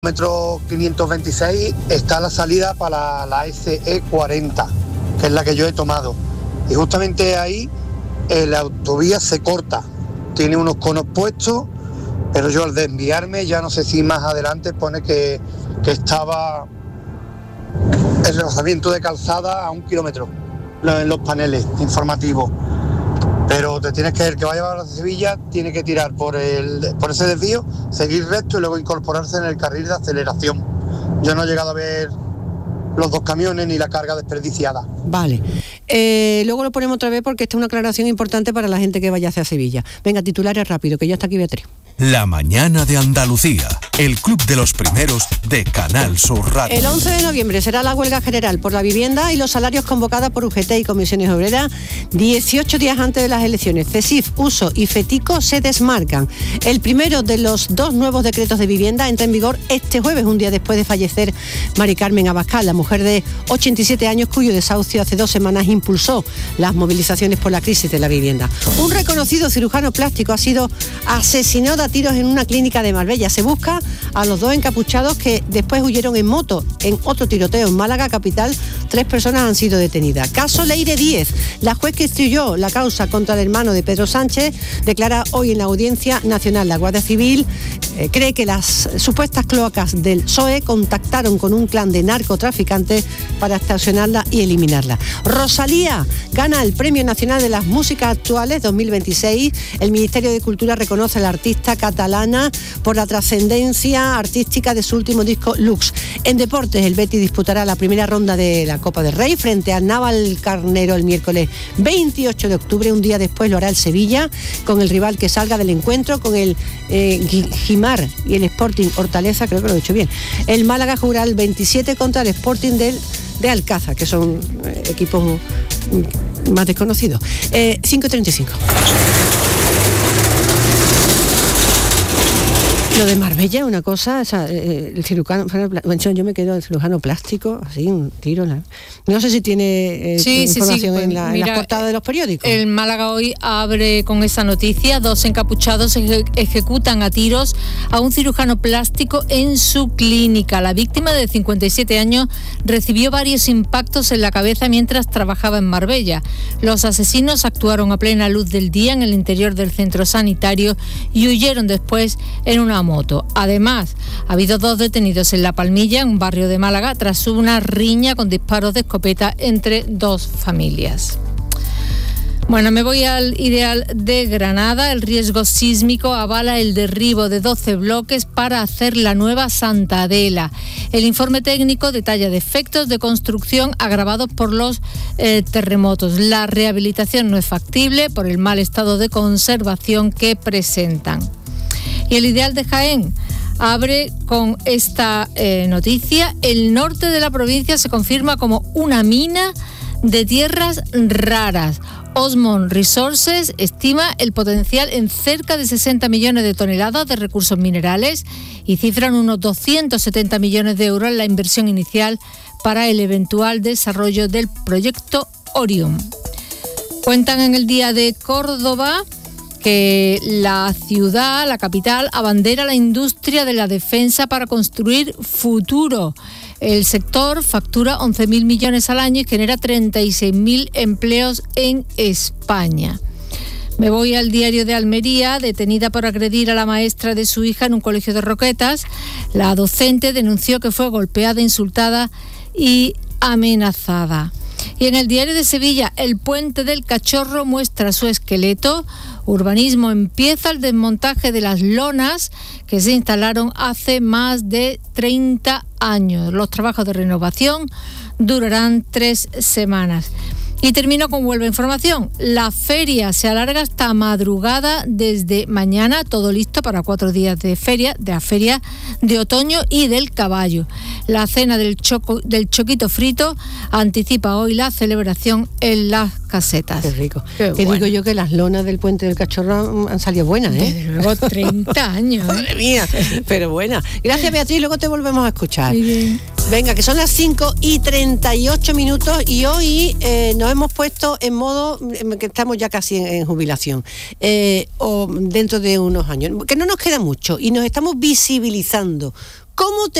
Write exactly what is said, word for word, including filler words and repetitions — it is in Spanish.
Kilómetro quinientos veintiséis está la salida para la S E cuarenta, que es la que yo he tomado. Y justamente ahí eh, la autovía se corta. Tiene unos conos puestos, pero yo al desviarme, ya no sé si más adelante pone que, que estaba el rozamiento de calzada a un kilómetro en los paneles informativos. Pero te tienes que, el que vaya a Sevilla tiene que tirar por el por ese desvío, seguir recto y luego incorporarse en el carril de aceleración. Yo no he llegado a ver los dos camiones ni la carga desperdiciada. Vale. Eh, luego lo ponemos otra vez porque esta es una aclaración importante para la gente que vaya hacia Sevilla. Venga, titulares rápido, que ya está aquí Beatriz. La mañana de Andalucía, el club de los primeros de Canal Sur Radio. El once de noviembre será la huelga general por la vivienda y los salarios convocada por U G T y Comisiones Obreras dieciocho días antes de las elecciones. CESIF, Uso y FETICO se desmarcan. El primero de los dos nuevos decretos de vivienda entra en vigor este jueves, un día después de fallecer Mari Carmen Abascal, la mujer de ochenta y siete años cuyo desahucio hace dos semanas impulsó las movilizaciones por la crisis de la vivienda. Un reconocido cirujano plástico ha sido asesinado a tiros en una clínica de Marbella. Se busca a los dos encapuchados que después huyeron en moto. En otro tiroteo en Málaga capital, tres personas han sido detenidas. Caso Leire Díez. La juez que instruyó la causa contra el hermano de Pedro Sánchez declara hoy en la Audiencia Nacional. La Guardia Civil eh, cree que las supuestas cloacas del P S O E contactaron con un clan de narcotraficantes para extorsionarla y eliminarla. Rosalía gana el Premio Nacional de las Músicas Actuales dos mil veintiséis. El Ministerio de Cultura reconoce a la artista catalana por la trascendencia artística de su último disco Lux. En deportes, el Betis disputará la primera ronda de la Copa del Rey frente al Navalcarnero el miércoles veintiocho de octubre. Un día después lo hará el Sevilla con el rival que salga del encuentro, con el eh, Gimar y el Sporting Hortaleza, creo que lo he dicho bien. El Málaga jugará el veintisiete contra el Sporting del, de Alcázar, que son eh, equipos más desconocidos. Eh, cinco y treinta y cinco. Lo de Marbella es una cosa, o sea, eh, el cirujano, bueno, yo me quedo el cirujano plástico, así, un tiro. La, no sé si tiene eh, sí, información sí, sí, pues, en, la, mira, en las portadas de los periódicos. El Málaga hoy abre con esa noticia. Dos encapuchados eje- ejecutan a tiros a un cirujano plástico en su clínica. La víctima de cincuenta y siete años recibió varios impactos en la cabeza mientras trabajaba en Marbella. Los asesinos actuaron a plena luz del día en el interior del centro sanitario y huyeron después en una moto. Además, ha habido dos detenidos en La Palmilla, en un barrio de Málaga, tras una riña con disparos de escopeta entre dos familias. Bueno, me voy al Ideal de Granada. El riesgo sísmico avala el derribo de doce bloques para hacer la nueva Santa Adela. El informe técnico detalla defectos de construcción agravados por los eh, terremotos. La rehabilitación no es factible por el mal estado de conservación que presentan. Y el Ideal de Jaén abre con esta eh, noticia. El norte de la provincia se confirma como una mina de tierras raras. Osmond Resources estima el potencial en cerca de sesenta millones de toneladas de recursos minerales y cifran unos doscientos setenta millones de euros en la inversión inicial para el eventual desarrollo del proyecto Orion. Cuentan en el Día de Córdoba que la ciudad, la capital, abandera la industria de la defensa para construir futuro. El sector factura once mil millones al año y genera treinta y seis mil empleos en España. Me voy al Diario de Almería. Detenida por agredir a la maestra de su hija en un colegio de Roquetas, la docente denunció que fue golpeada, insultada y amenazada. Y en el Diario de Sevilla, el puente del Cachorro muestra su esqueleto. Urbanismo empieza el desmontaje de las lonas que se instalaron hace más de treinta años. Los trabajos de renovación durarán tres semanas. Y termino con Huelva Información. La feria se alarga hasta madrugada desde mañana, todo listo para cuatro días de feria, de la feria de otoño y del caballo. La cena del, choco, del choquito frito anticipa hoy la celebración en las casetas. Qué rico. Qué Te bueno. digo yo que las lonas del puente del Cachorro han salido buenas, ¿eh? Desde luego, treinta años. ¿eh? Madre mía, pero buena. Gracias, Beatriz, luego te volvemos a escuchar. Muy bien. Venga, que son las cinco y treinta y ocho minutos y hoy eh, nos hemos puesto en modo que estamos ya casi en, en jubilación eh, o dentro de unos años, que no nos queda mucho y nos estamos visibilizando ¿Cómo te